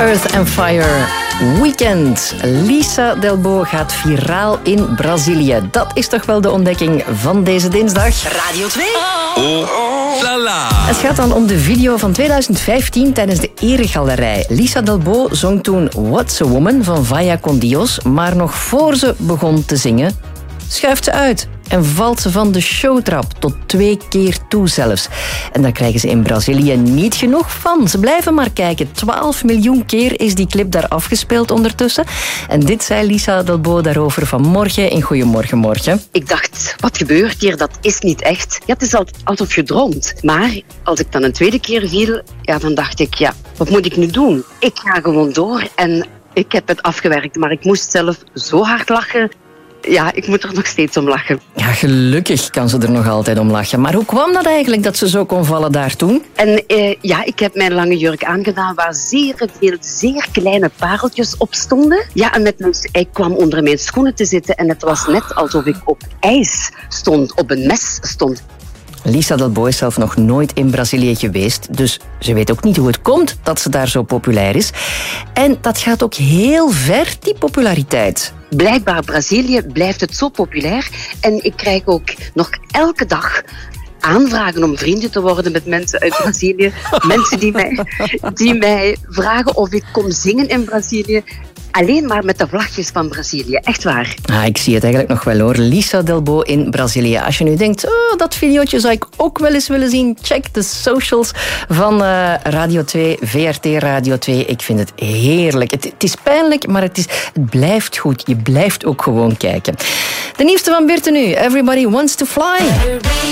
Earth and Fire Weekend. Lisa Delbo gaat viraal in Brazilië. Dat is toch wel de ontdekking van deze dinsdag. Radio 2. La la. Het gaat dan om de video van 2015 tijdens de Eregalerij. Lisa Delbo zong toen What's a Woman van Vaya con Dios, maar nog voor ze begon te zingen, schuift ze uit en valt ze van de showtrap, tot 2 keer toe zelfs. En daar krijgen ze in Brazilië niet genoeg van. Ze blijven maar kijken. 12 miljoen keer is die clip daar afgespeeld ondertussen. En dit zei Lisa Delbo daarover vanmorgen in Goedemorgen Morgen. Ik dacht, wat gebeurt hier? Dat is niet echt. Ja, het is alsof je droomt. Maar als ik dan een tweede keer viel, ja, dan dacht ik, ja, wat moet ik nu doen? Ik ga gewoon door en ik heb het afgewerkt. Maar ik moest zelf zo hard lachen. Ja, ik moet er nog steeds om lachen. Ja, gelukkig kan ze er nog altijd om lachen. Maar hoe kwam dat eigenlijk dat ze zo kon vallen daar toen? En ja, ik heb mijn lange jurk aangedaan waar zeer veel, zeer kleine pareltjes op stonden. Ja, en ik kwam onder mijn schoenen te zitten en het was net alsof ik op ijs stond, op een mes stond. Lisa Delbo is zelf nog nooit in Brazilië geweest, dus ze weet ook niet hoe het komt dat ze daar zo populair is. En dat gaat ook heel ver, die populariteit. Blijkbaar Brazilië blijft het zo populair en ik krijg ook nog elke dag aanvragen om vrienden te worden met mensen uit Brazilië. Mensen die mij vragen of ik kom zingen in Brazilië. Alleen maar met de vlagjes van Brazilië. Echt waar. Ah, ik zie het eigenlijk nog wel hoor. Lisa Delbo in Brazilië. Als je nu denkt, oh, dat videootje zou ik ook wel eens willen zien, check de socials van Radio 2, VRT Radio 2. Ik vind het heerlijk. Het is pijnlijk, maar het blijft goed. Je blijft ook gewoon kijken. De nieuwste van Birte nu. Everybody Wants to Fly.